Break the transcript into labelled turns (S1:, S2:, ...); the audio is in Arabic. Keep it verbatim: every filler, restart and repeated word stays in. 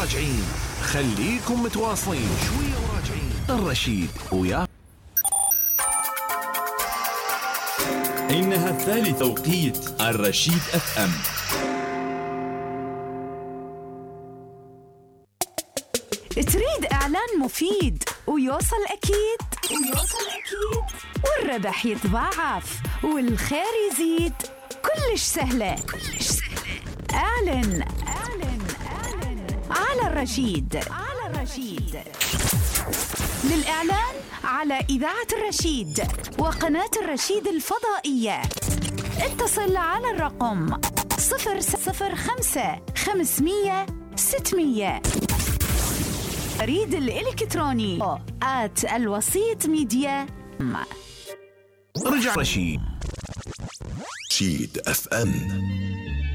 S1: وراجعين، خليكم متواصلين شوية وراجعين. الرشيد ويا
S2: إنها الثالث توقيت الرشيد اف ام.
S3: تريد إعلان مفيد ويوصل أكيد ويوصل أكيد والربح يتضاعف والخير يزيد؟ كلش سهلة كلش سهلة. أعلن أعلن أعلن على الرشيد على الرشيد. للإعلان على إذاعة الرشيد وقناة الرشيد الفضائية اتصل على الرقم صفر صفر خمسة خمسمية ستمية. بريد الإلكتروني آت الوسيط ميديا.
S1: رجع رشيد
S4: رشيد اف ام.